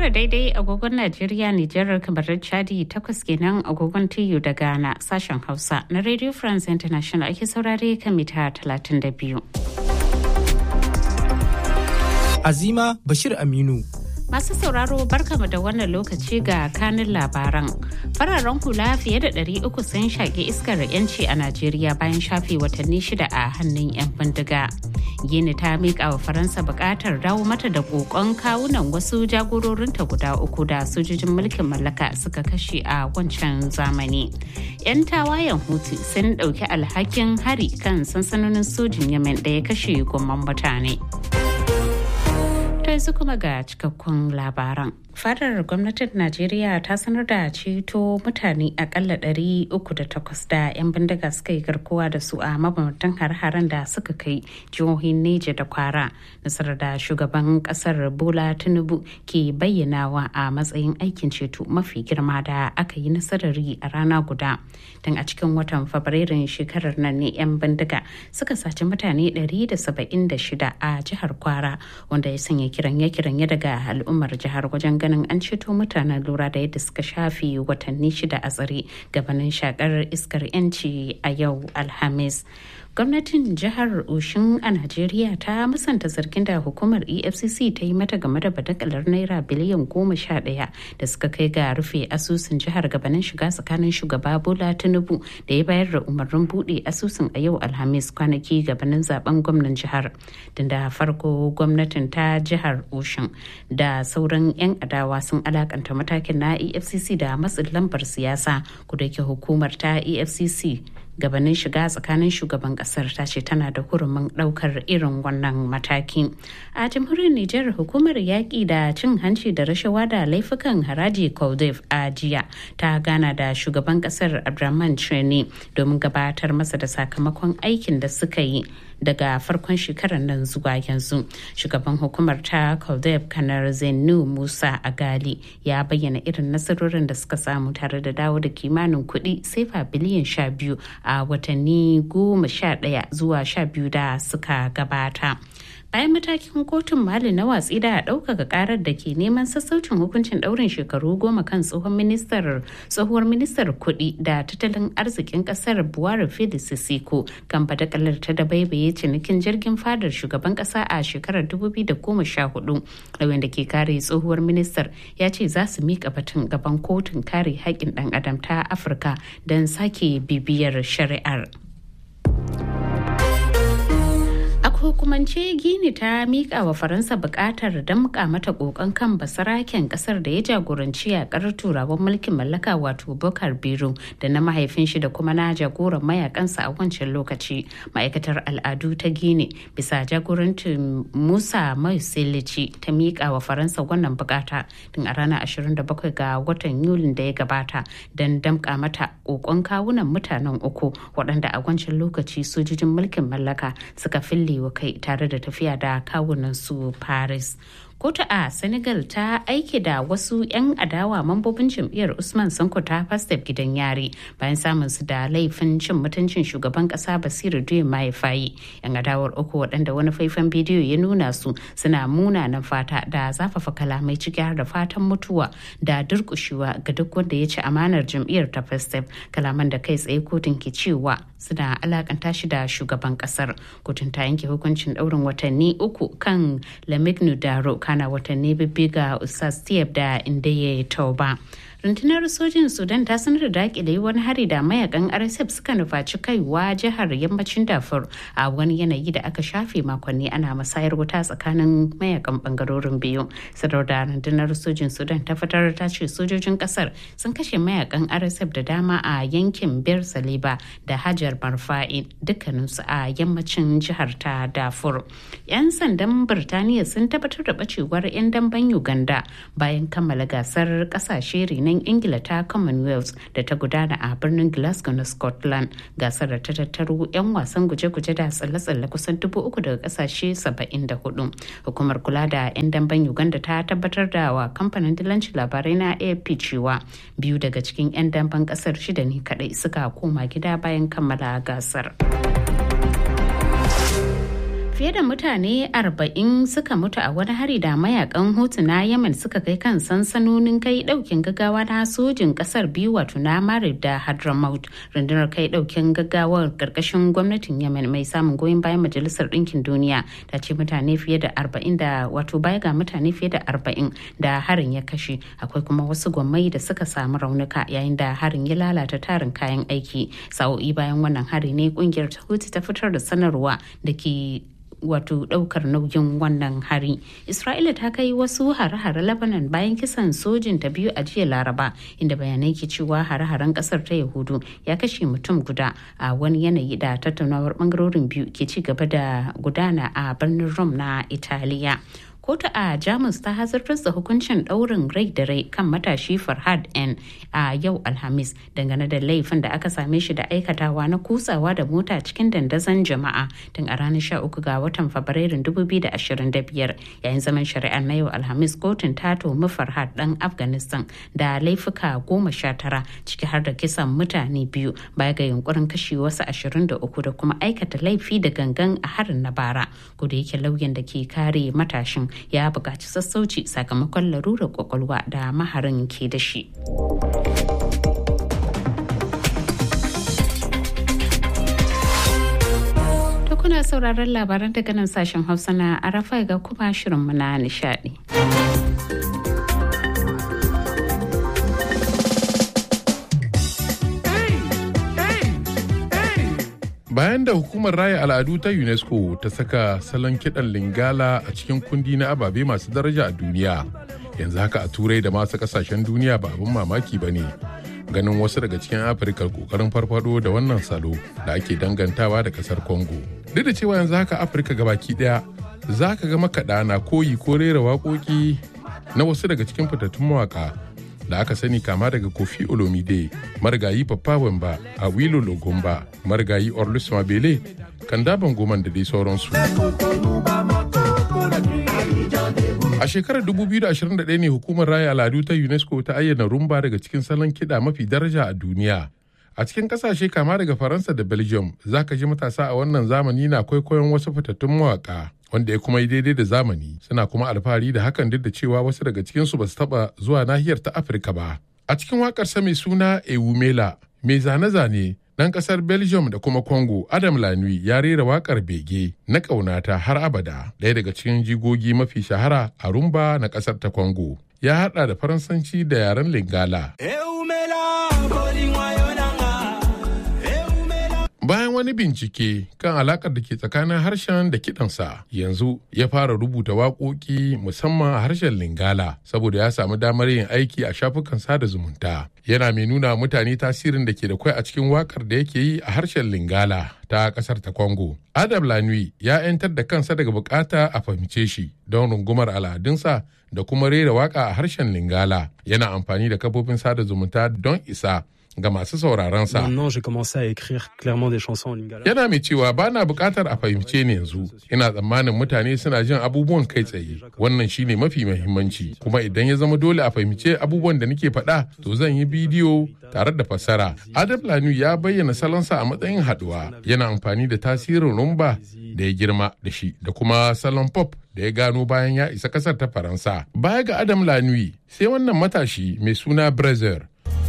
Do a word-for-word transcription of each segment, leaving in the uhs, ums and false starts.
tara daidai agogon Najeriya, Nijar, kamar Chadi, takwas kenan agogon T U da Ghana. Sashen Hausa na Radio France International ake saurare kan mita talatin da biyu. Azima Bashir Aminu. Masu sauraro barkamu da wannan lokaci ga kanin labaran. Fararen hula fiye da ɗari uku sun shaƙi iskar 'yanci a Najeriya bayan shafe watanni shida a hannun 'yan bindiga. Gini ta miƙa wa Faransa buƙatar dawo mata da ƙoƙon kawunan wasu jagororinta guda uku da sojojin mulkin mallaka suka kashe a wancan zamani. 'Yan tawayen Houthi sun ɗauki alhakin hari kan sansanonin sojin Yemen da ya kashe gomman mutane. Yanzu kuma ga cikakkun labaran. Fadar gwamnatin Najeriya ta sanar da ceto mutane akalla ɗari uku da takwas da 'yan bindiga suka yi garkuwa da su a mabambantan har-haren da suka kai jihohin Neja da Kwara. Nasarar da shugaban kasar Bola Tinubu ke bayyanawa a matsayin aikin ceto mafi girma da aka yi nasarar yi a rana guda. Tun a cikin watan Fabrairun shekarar nan ne 'yan bindiga suka saci mutane ɗari da saba'in da shida a jihar Kwara, wanda ya sanya kiranye-kiranye daga al'ummar jihar wajen ganin an ceto mutanen lura da yadda suka shafe watanni shida a tsare gabanin shakar iskar 'yanci a yau Alhamis. Gwamnatin jihar Oshin a Najeriya ta musanta zargin da hukumar E F C C ta yi mata game da badakalar naira biliyan goma sha ɗaya da suka kai ga rufe asusun jihar gabanin shiga tsakanin shugaba Bola Tinubu da ya bayar da umarnin buɗe asusun a yau Alhamis kwanaki gabanin zaben gwamnan jihar. Tun da farko gwamnatin ta jihar Oshin da sauran 'yan adawa sun alakanta matakin na E F C C da matsin lambar siyasa, kudake hukumar ta E F C C gabanin shiga tsakanin shugaban kasar ta ce tana da hurumin daukar irin wannan mataki. A jamhuriyar Nijar, hukumar yaƙi da cin hanci da rashawa da laifukan haraji Koldef a jiya ta gana da shugaban kasar Abdurrahman Chani domin gabatar masa da sakamakon aikin da suka yi daga farkon shekarar nan zuwa yanzu. Shugaban hukumar ta Koldef Kanar Zainu Musa Agali ya bayyana irin nasarorin da suka samu tare da dawo da kimanin kuɗi sefa biliyan sha biyu a watanni goma sha ɗaya zuwa sha biyu da suka gabata. Bayan matakin kotun Mali na watsi da ɗaukaka karar da ke neman sassaucin hukuncin ɗaurin shekaru goma kan tsohon ministar tsohuwar ministar kuɗi da tattalin arzikin ƙasar Buhari Felix Sisiko kan badakalar ta da baibaye cinikin jirgin fadar shugaban ƙasa a shekarar dubu biyu da goma sha hudu. Lauyan da ke kare tsohuwar ministar ya ce za su miƙa batun gaban kotun kare haƙƙin ɗan adam ta Afirka don sake bibiyar shari'ar. Hukumance Gini ta miƙa wa Faransa buƙatar damƙa mata ƙoƙon kan basaraken ƙasar da ya jagoranci yaƙar turawan mulkin mallaka wato Bokar Biro da na mahaifin shi da kuma na jagoran mayakansa a wancan lokaci. Ma'aikatar al'adu ta Gini bisa jagorancin Musa Mauselici ta miƙa wa Faransa wannan buƙata tun a ranar ashirin da bakwai ga watan Yulin da ya gabata don damƙa mata ƙoƙon kawunan mutanen uku waɗanda a wancan lokaci sojojin mulkin mallaka suka fille wa kai tare da tafiya da kawunan su Paris. Kotu a Senegal ta aike da wasu 'yan adawa mambobin jam'iyyar Usman Sanko ta Pastef gidan yari bayan samun su da laifin cin mutuncin shugaban kasa Basiru Diomaye Faye. 'Yan adawar uku waɗanda wani faifan bidiyo ya nuna su suna munanan fata da zafafa kalamai ciki har da fatan mutuwa da durƙushewa ga duk wanda ya ci amanar jam'iyyar ta Pastef, kalaman da kai tsaye kotun ke cewa suna alakanta shi da shugaban kasar. Kotun ta yanke hukuncin ɗaurin watanni uku kan Lamignu Daro kana watanni bibbi ga Ustaz Tiyab da Indeye Tauba. Rundunar sojin Sudan ta sanar da dakile wani hari da mayakan R S F suka nufaci kaiwa jihar yammacin Darfur a wani yanayi da aka shafe makonni ana musayar wuta tsakanin mayakan bangarorin biyu. Sadar da rundunar sojin Sudan ta fitar ta ce sojojin kasar sun kashe mayakan R S F da dama a yankin Bir Saliba da Hajar Marfa'i dukkaninsu a yammacin jihar ta Darfur. 'Yan sandan Birtaniya sun tabbatar da bacewar 'yan damben Uganda bayan kammala gasar kasashe renon Ingila ta Commonwealth da ta gudana a birnin Glasgow na Scotland. Gasar da ta tattaro 'yan wasan guje-guje da tsalle-tsalle kusan dubu uku daga kasashe saba'in da hudu. Hukumar kula da 'yan damben Uganda ta tabbatar da wa kamfanin dilancin labarai na A F P cewa biyu daga cikin 'yan damben kasar shida ne kadai suka koma gida bayan kammala gasar. Fiye da mutane arba'in suka mutu a wani hari da mayakan Hutu na Yemen suka kai kan sansanonin kai daukin gaggawa na sojin kasar biyu wato na Marib da Hadramaut. Rundunar kai daukin gaggawar karkashin gwamnatin Yemen mai samun goyon bayan Majalisar Dinkin Duniya ta ce mutane fiye da arba'in da wato baya ga mutane fiye da arba'in da harin ya kashe, akwai kuma wasu gwammai da suka samu raunuka yayin da harin ya lalata tarin kayan aiki. Sa'o'i bayan wannan hari ne kungiyar ta Hutu ta fitar da sanarwa da ke wato daukar nauyin wannan hari. Isra'ila ta kai wasu hare-hare Lebanon bayan kisan sojin ta biyu a jiya Laraba, inda bayanai ke cewa hare-haren kasar ta Yahudu ya kashe mutum guda a wani yanayi da tattaunawar bangarorin biyu ke ci gaba da gudana a birnin Rome na Italiya. Kotu a Jamus ta hazartar da hukuncin daurin rai da rai kan matashi Farhad N a yau Alhamis dangane da laifin da aka same shi da aikatawa na kutsawa da mota cikin dandazon jama'a tun a ranar sha uku ga watan Fabrairun dubu biyu da ashirin da biyar. Yayin zaman shari'ar na yau Alhamis, kotun ta tuhumi Farhad dan Afghanistan da laifuka goma sha tara ciki har da kisan mutane biyu baya ga yunkurin kashe wasu ashirin da uku da kuma aikata laifi da gangan a harin na bara. Kuda yake lauyan da ke kare matashin ya buƙaci sassauci sakamakon larurar kwakwalwa da maharin ke da shi. Ta kuna sauraron labaran daga nan sashen Hausa na Arafai ga kuma shirinmu na nishadi. Bayan da hukumar raya al'adu ta UNESCO ta saka salon kiɗan Lingala a cikin kundi na ababe masu daraja a duniya, yanzu haka a Turai da masu ƙasashen duniya ba abin mamaki ba ne ganin wasu daga cikin Afirka ƙoƙarin farfado da wannan salo da ake dangantawa da ƙasar Congo. Duk da cewa yanzu haka Afirka gabaki ɗaya za ka ga makaɗa na koyi ko rera waƙoƙi na wasu daga cikin fitattun mawaƙa da aka sani kama daga Kofi Olomide, marigayi Papa Wemba, Awilo Logomba, marigayi Orlus Mabele, Kanda Bangoman da dai sauransu. A shekarar dubu biyu da ashirin da ɗaya ne hukumar raya al'adu ta UNESCO ta ayyana rumba daga cikin salon kiɗa mafi daraja a duniya. A cikin ƙasashe kama daga Faransa da Belgium, za ka ji matasa a wannan zamani na kwaikwayon wasu fitattun mawaƙa, wanda ya kuma yi daidai da zamani, suna kuma alfahari da hakan duk da cewa wasu daga cikinsu ba su taɓa zuwa nahiyar ta Afirka ba. A cikin waƙarsa mai suna Ewumela, mai zane-zane ɗan ƙasar Belgium da kuma Congo, Adam Lanui ya rera waƙar bege na ƙaunata har abada, ɗaya daga cikin jigogi mafi shahara a rumba na ƙasar ta Congo. Ya haɗa da Faransanci da yaren Lingala. Bayan wani bincike kan alakar da ke tsakanin harshen da kiɗansa, yanzu ya fara rubuta waƙoƙi musamman a harshen Lingala saboda ya samu damar yin aiki a shafukan sada zumunta. Yana mai nuna mutane tasirin da ke da kwai a cikin waƙar da yake yi a harshen Lingala ta ƙasar ta Congo. Adam Lanui ya 'yantar da kansa daga bukata a fahimce shi don rungumar al'adunsa da kuma rera waƙa a harshen Lingala. Yana amfani da kafofin sada zumunta don isa ga masu sauraronsa. Yana mai cewa ba na bukatar a fahimce ni yanzu, ina tsammanin mutane suna jin abubuwan kai tsaye, wannan shine mafi muhimmanci, kuma idan ya zama dole a fahimce abubuwan da nake faɗa to zan yi bidiyo tare da fassara. Adam Lanui ya bayyana salonsa a matsayin haɗuwa, yana amfani da tasirin rumba da ya girma da shi da kuma salon pop da ya gano bayan ya isa ƙasar ta Faransa. Baya ga Adam Lanui sai wannan matashi mai suna Brazer.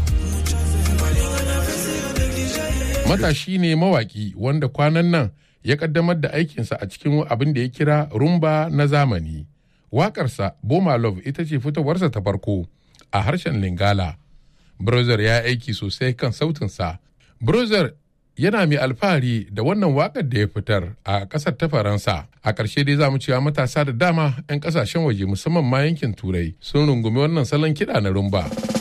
Matashi ne mawaki wanda kwanan nan ya kaddamar da aikinsa a cikin abin da ya kira rumba na zamani. Waƙarsa Boma Love ita ce fitowarsa ta farko a harshen Lingala. Brother ya aiki sosai kan sautinsa. Brother yana mai alfahari da wannan waƙar da ya fitar a ƙasar ta Faransa. A ƙarshe dai za mu cewa matasa da dama 'yan ƙasashen waje musamman ma yankin Turai sun rungumi wannan salon kiɗa na rumba.